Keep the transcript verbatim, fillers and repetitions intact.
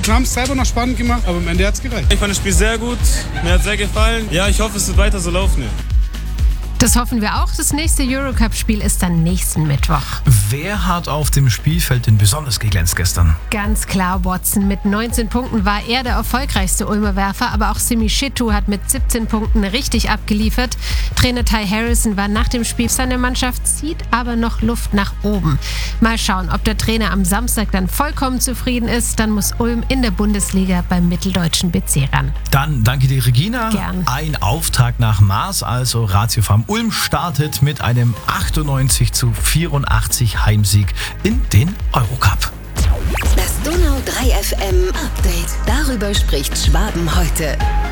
Wir haben es selber noch spannend gemacht, aber am Ende hat es gereicht. Ich fand das Spiel sehr gut, mir hat es sehr gefallen. Ja, ich hoffe, es wird weiter so laufen. Ja. Das hoffen wir auch. Das nächste Eurocup-Spiel ist dann nächsten Mittwoch. Wer hat auf dem Spielfeld denn besonders geglänzt gestern? Ganz klar Watson. Mit neunzehn Punkten war er der erfolgreichste Ulmer Werfer, aber auch Simi Schittu hat mit siebzehn Punkten richtig abgeliefert. Trainer Ty Harrison war nach dem Spiel, seine Mannschaft zieht aber noch Luft nach oben. Mal schauen, ob der Trainer am Samstag dann vollkommen zufrieden ist. Dann muss Ulm in der Bundesliga beim mitteldeutschen B C ran. Dann danke dir, Regina. Gern. Ein Auftrag nach Maß, also Ratio Farm Ulm startet mit einem achtundneunzig zu vierundachtzig Heimsieg in den Eurocup. Das Donau drei F M Update. Darüber spricht Schwaben heute.